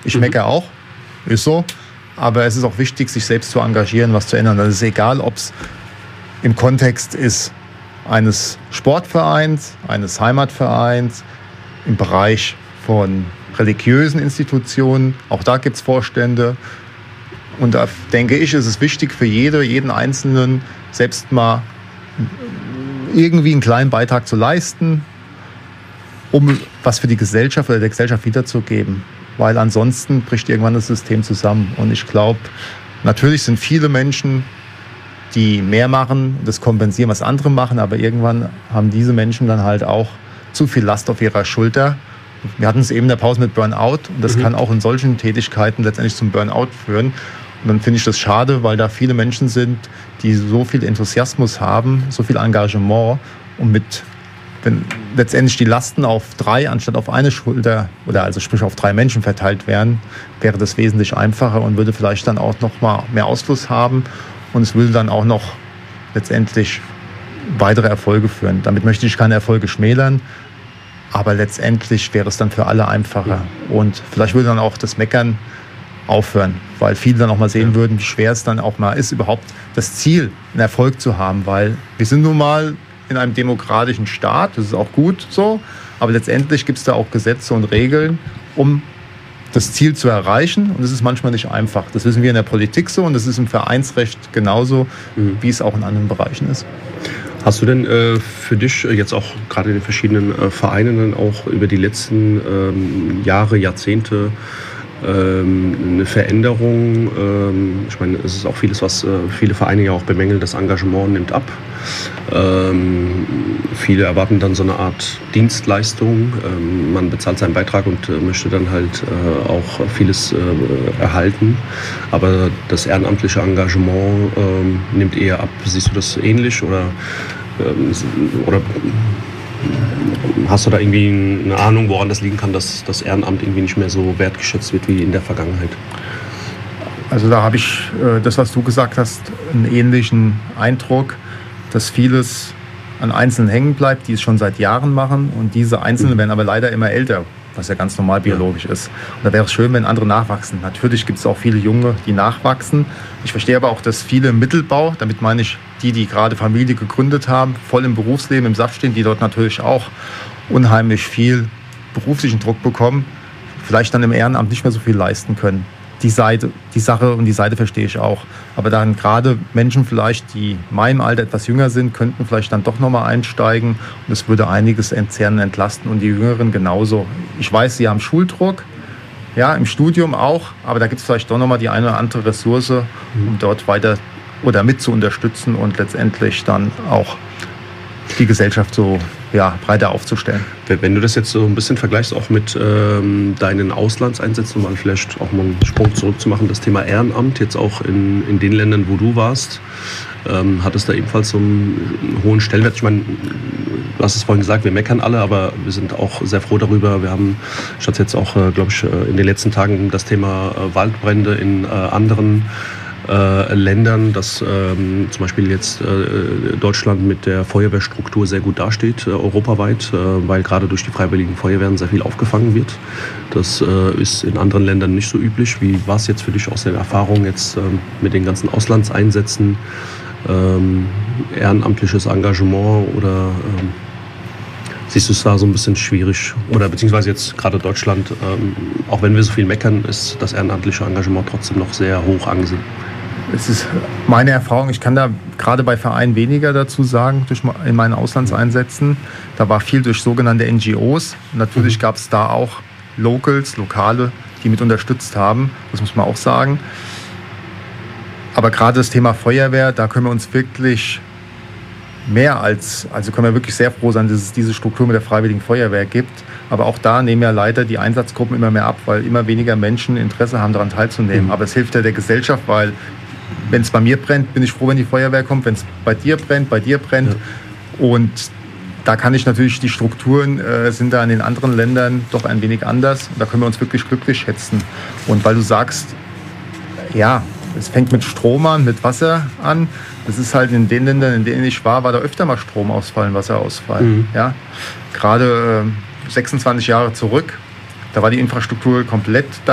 Ich meckere auch, ist so. Aber es ist auch wichtig, sich selbst zu engagieren, was zu ändern. Das ist egal, ob es im Kontext ist eines Sportvereins, eines Heimatvereins, im Bereich von religiösen Institutionen. Auch da gibt es Vorstände. Und da denke ich, ist es wichtig für jeden Einzelnen, selbst mal irgendwie einen kleinen Beitrag zu leisten, um was für die Gesellschaft oder der Gesellschaft wiederzugeben. Weil ansonsten bricht irgendwann das System zusammen. Und ich glaube, natürlich sind viele Menschen, die mehr machen, das kompensieren, was andere machen, aber irgendwann haben diese Menschen dann halt auch zu viel Last auf ihrer Schulter. Wir hatten es eben in der Pause mit Burnout und das kann auch in solchen Tätigkeiten letztendlich zum Burnout führen. Und dann finde ich das schade, weil da viele Menschen sind, die so viel Enthusiasmus haben, so viel Engagement und wenn letztendlich die Lasten auf 3 anstatt auf eine Schulter oder also sprich auf 3 Menschen verteilt wären, wäre das wesentlich einfacher und würde vielleicht dann auch noch mal mehr Ausfluss haben und es würde dann auch noch letztendlich weitere Erfolge führen. Damit möchte ich keine Erfolge schmälern, aber letztendlich wäre es dann für alle einfacher und vielleicht würde dann auch das Meckern aufhören, weil viele dann auch mal sehen würden, wie schwer es dann auch mal ist, überhaupt das Ziel, einen Erfolg zu haben, weil wir sind nun mal in einem demokratischen Staat, das ist auch gut so, aber letztendlich gibt es da auch Gesetze und Regeln, um das Ziel zu erreichen und es ist manchmal nicht einfach. Das wissen wir in der Politik so und das ist im Vereinsrecht genauso, wie es auch in anderen Bereichen ist. Hast du denn für dich jetzt auch gerade in den verschiedenen Vereinen dann auch über die letzten Jahre, Jahrzehnte eine Veränderung? Ich meine, es ist auch vieles, was viele Vereine ja auch bemängeln, das Engagement nimmt ab. Viele erwarten dann so eine Art Dienstleistung. Man bezahlt seinen Beitrag und möchte dann halt auch vieles erhalten. Aber das ehrenamtliche Engagement nimmt eher ab. Siehst du das ähnlich oder hast du da irgendwie eine Ahnung, woran das liegen kann, dass das Ehrenamt irgendwie nicht mehr so wertgeschätzt wird wie in der Vergangenheit? Also da habe ich das, was du gesagt hast, einen ähnlichen Eindruck, dass vieles an Einzelnen hängen bleibt, die es schon seit Jahren machen und diese Einzelnen werden aber leider immer älter, was ja ganz normal biologisch ist. Und da wäre es schön, wenn andere nachwachsen. Natürlich gibt es auch viele Junge, die nachwachsen. Ich verstehe aber auch, dass viele im Mittelbau, damit meine ich die gerade Familie gegründet haben, voll im Berufsleben, im Saft stehen, die dort natürlich auch unheimlich viel beruflichen Druck bekommen, vielleicht dann im Ehrenamt nicht mehr so viel leisten können. Die Sache verstehe ich auch. Aber dann gerade Menschen vielleicht, die in meinem Alter etwas jünger sind, könnten vielleicht dann doch nochmal einsteigen und es würde einiges entzerren, entlasten und die Jüngeren genauso. Ich weiß, sie haben Schuldruck, ja, im Studium auch, aber da gibt es vielleicht doch nochmal die eine oder andere Ressource, um dort weiter oder mit zu unterstützen und letztendlich dann auch die Gesellschaft so breiter aufzustellen. Wenn du das jetzt so ein bisschen vergleichst, auch mit deinen Auslandseinsätzen, um mal vielleicht auch mal einen Sprung zurückzumachen, das Thema Ehrenamt, jetzt auch in den Ländern, wo du warst, hat es da ebenfalls so einen hohen Stellenwert? Ich meine, du hast es vorhin gesagt, wir meckern alle, aber wir sind auch sehr froh darüber. Wir haben, statt jetzt auch, glaube ich, in den letzten Tagen das Thema Waldbrände in anderen Ländern, dass zum Beispiel jetzt Deutschland mit der Feuerwehrstruktur sehr gut dasteht, europaweit, weil gerade durch die freiwilligen Feuerwehren sehr viel aufgefangen wird. Das ist in anderen Ländern nicht so üblich. Wie war es jetzt für dich aus der Erfahrung jetzt mit den ganzen Auslandseinsätzen, ehrenamtliches Engagement oder siehst du es da so ein bisschen schwierig? Oder beziehungsweise jetzt gerade Deutschland, auch wenn wir so viel meckern, ist das ehrenamtliche Engagement trotzdem noch sehr hoch angesehen. Es ist meine Erfahrung, ich kann da gerade bei Vereinen weniger dazu sagen, in meinen Auslandseinsätzen. Da war viel durch sogenannte NGOs. Natürlich gab es da auch Lokale, die mit unterstützt haben. Das muss man auch sagen. Aber gerade das Thema Feuerwehr, da können wir uns wirklich können wir wirklich sehr froh sein, dass es diese Struktur mit der Freiwilligen Feuerwehr gibt. Aber auch da nehmen ja leider die Einsatzgruppen immer mehr ab, weil immer weniger Menschen Interesse haben, daran teilzunehmen. Aber es hilft ja der Gesellschaft, weil wenn es bei mir brennt, bin ich froh, wenn die Feuerwehr kommt. Wenn es bei dir brennt. Ja. Und da kann ich natürlich, die Strukturen sind da in den anderen Ländern doch ein wenig anders. Da können wir uns wirklich glücklich schätzen. Und weil du sagst, ja, es fängt mit Strom an, mit Wasser an. Das ist halt in den Ländern, in denen ich war da öfter mal Stromausfall, Wasserausfall. Ja? Gerade 26 Jahre zurück, da war die Infrastruktur komplett